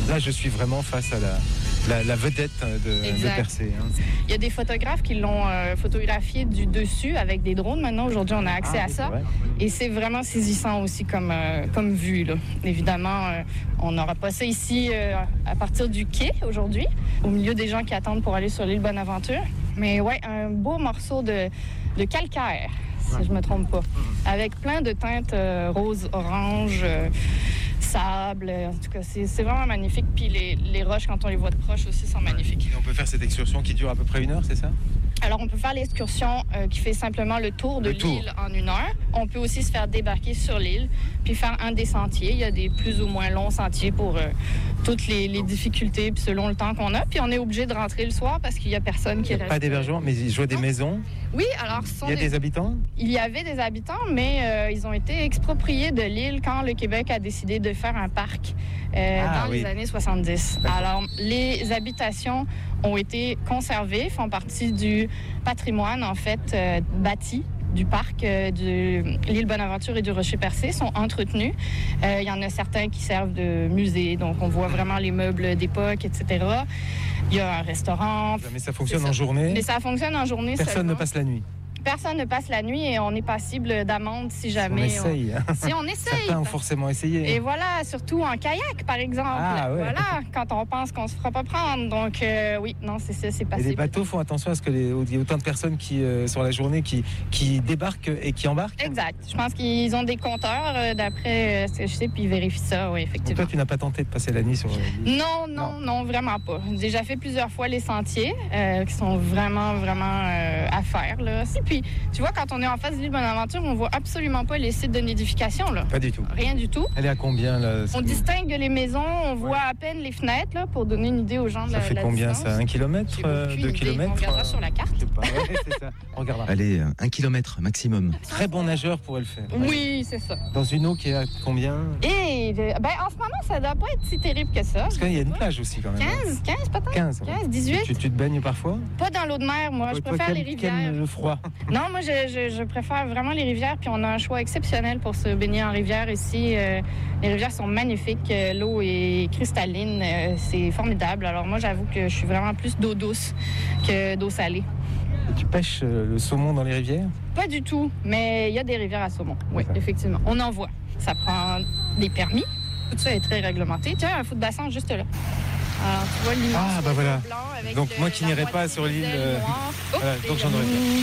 Là, je suis vraiment face à la vedette de Percé. Hein. Il y a des photographes qui l'ont photographié du dessus avec des drones. Maintenant, aujourd'hui, on a accès à ça. Et c'est vraiment saisissant aussi comme vue. Là. Évidemment, on n'aura pas ça ici à partir du quai aujourd'hui, au milieu des gens qui attendent pour aller sur l'île Bonaventure. Mais ouais, un beau morceau de calcaire, si je ne me trompe pas, avec plein de teintes rose, orange, sable. En tout cas, c'est vraiment magnifique. Puis les roches, quand on les voit de proche aussi, sont magnifiques. Et on peut faire cette excursion qui dure à peu près 1 heure, c'est ça? Alors, on peut faire l'excursion qui fait simplement le tour de l'île en 1 heure. On peut aussi se faire débarquer sur l'île puis faire un des sentiers. Il y a des plus ou moins longs sentiers pour toutes les difficultés puis selon le temps qu'on a. Puis on est obligé de rentrer le soir parce qu'il n'y a personne qui reste. Pas d'hébergement, mais je vois des maisons. Oui, alors... Il y a des habitants? Il y avait des habitants, mais ils ont été expropriés de l'île quand le Québec a décidé de faire un parc dans les années 70. Alors, les habitations ont été conservées, font partie du patrimoine, en fait, bâti du parc de l'île Bonaventure et du Rocher-Percé, sont entretenus. Il y en a certains qui servent de musée, donc on voit vraiment les meubles d'époque, etc. Il y a un restaurant. Mais ça fonctionne en journée? Mais ça fonctionne en journée seulement. Personne ne passe la nuit? Personne ne passe la nuit et on est passible d'amende si jamais... Si on essaye. Si on essaye. Certains ont forcément essayé. Et voilà, surtout en kayak, par exemple. Ah, ouais. Voilà, quand on pense qu'on se fera pas prendre. Donc, oui, non, c'est ça, c'est passible. Et les bateaux font attention à ce qu'il y ait autant de personnes qui, sur la journée qui débarquent et qui embarquent? Exact. Je pense qu'ils ont des compteurs, d'après ce que je sais, puis ils vérifient ça, oui, effectivement. Donc toi, tu n'as pas tenté de passer la nuit sur l'île? Non, vraiment pas. J'ai déjà fait plusieurs fois les sentiers, qui sont vraiment à faire, là. Puis, tu vois, quand on est en face de l'île Bonaventure, on voit absolument pas les sites de nidification, là. Pas du tout. Rien du tout. Elle est à combien, là? On distingue les maisons, on voit à peine les fenêtres, là, pour donner une idée aux gens de la distance. Ça fait combien, ça? 1 kilomètre? 2 kilomètres? On regardera sur la carte. Je sais pas, ouais, c'est ça. On regardera. Allez, 1 kilomètre maximum. Très bon nageur pourrait le faire. Oui, c'est ça. Dans une eau qui est à combien? Et, en ce moment, ça doit pas être si terrible que ça. Parce qu'il y a une plage aussi, quand même. 15 peut-être? 15, 18? Tu te baignes parfois? Pas dans l'eau de mer, moi. Je préfère les rivières. Le froid? Non, moi, je préfère vraiment les rivières. Puis on a un choix exceptionnel pour se baigner en rivière ici. Les rivières sont magnifiques. L'eau est cristalline. C'est formidable. Alors moi, j'avoue que je suis vraiment plus d'eau douce que d'eau salée. Et tu pêches le saumon dans les rivières? Pas du tout, mais il y a des rivières à saumon. Oui, effectivement. On en voit. Ça prend des permis. Tout ça est très réglementé. Tiens, un fou de bassin juste là. Alors, tu vois l'immense voilà. blanc avec donc moi qui n'irai pas sur l'île, donc j'en aurais pas.